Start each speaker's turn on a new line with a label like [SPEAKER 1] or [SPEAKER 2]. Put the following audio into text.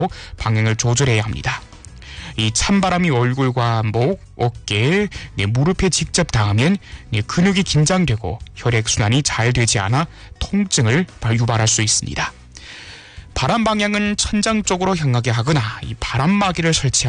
[SPEAKER 1] 방향을 조절해야 합니다. 이 찬바람이 얼굴과 목, 어깨, 무릎에 직접 닿으면 근육이 긴장되고 혈액순환이 잘 되지 않아 통증을 유발할 수 있습니다. 바람 방향은 천장 쪽으로 향하게 하거나 이 바람막이를 설치하고